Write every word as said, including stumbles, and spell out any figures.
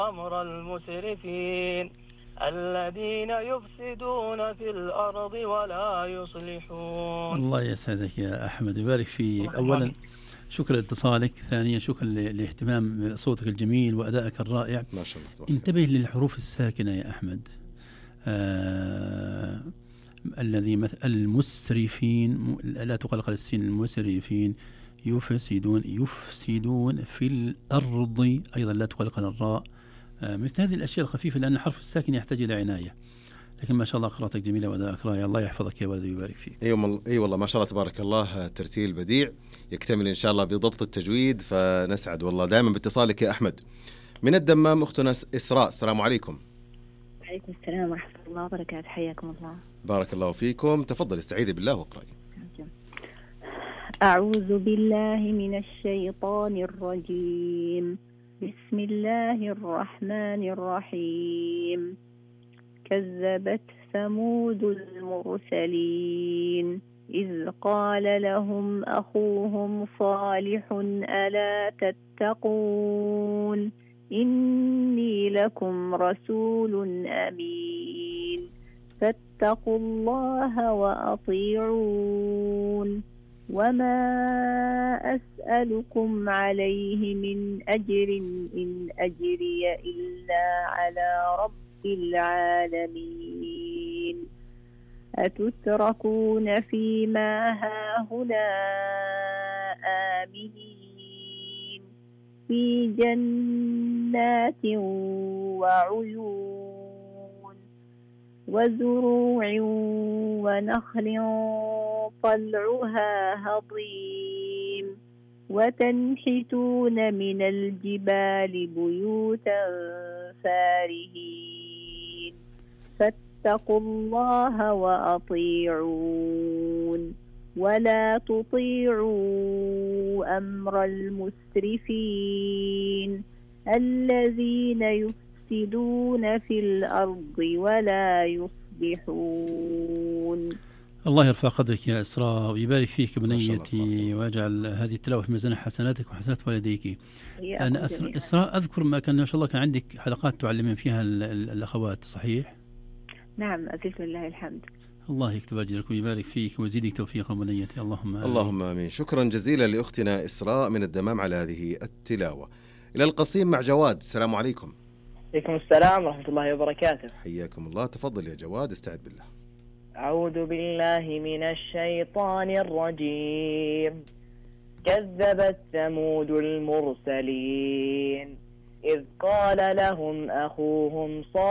أمر المسرفين الذين يفسدون في الأرض ولا يصلحون. الله يسعدك يا أحمد، يبارك في أولا شكرا لاتصالك، ثانيا شكرا لاهتمام صوتك الجميل وأدائك الرائع. ما شاء الله. انتبه للحروف الساكنة يا أحمد. آه الذي مثل المسرفين لا تقلق السين، المسرفين يفسدون يفسدون في الأرض أيضا لا تقلق الراء. آه مثل هذه الأشياء الخفيفة لأن الحرف الساكن يحتاج إلى عناية. لكن ما شاء الله قراءتك جميلة وأدائك رائع، الله يحفظك يا ولدي ويبارك فيك. اي أيوة اي والله ما شاء الله تبارك الله، ترتيل بديع يكتمل ان شاء الله بضبط التجويد، فنسعد والله دائما باتصالك يا احمد. من الدمام اختنا اسراء، السلام عليكم. وعليكم السلام ورحمة الله وبركاته، حياكم الله. بارك الله فيكم، تفضل استعيذي بالله واقرأي. أعوذ بالله من الشيطان الرجيم، بسم الله الرحمن الرحيم. كذبت ثمود المرسلين إذ قال لهم أخوهم صالح ألا تتقون إني لكم رسول أمين فاتقوا الله وأطيعون وما أسألكم عليه من أجر إن أجري إلا على رب العالمين أتتركون فيما هاهنا آمنين في جنات وعيون وزروع ونخل طلعها هضيم وتنحتون من الجبال بيوتا فارهين فاتقوا الله وأطيعون ولا تطيعوا أمر المسرفين الذين يفسدون في الأرض ولا يصلحون. الله يرفع قدرك يا إسراء ويبارك فيك بنيتي ويجعل هذه التلاوة في ميزان حسناتك وحسنات والديك. أنا إسراء أذكر ما كان ما شاء الله كان عندك حلقات تعلمين فيها الأخوات، صحيح؟ نعم أزلت لله الحمد. الله يكتب أجرك ويبارك فيك ويزيدك توفيقا بنيتي، اللهم آمين. اللهم آمين. شكرا جزيلا لأختنا إسراء من الدمام على هذه التلاوة. إلى القصيم مع جواد، السلام عليكم. عليكم السلام ورحمة الله وبركاته. حياكم الله، تفضل يا جواد استعد بالله. أعوذ بالله من الشيطان الرجيم. كذبت ثمود المرسلين إذ قال لهم أخوهم صالح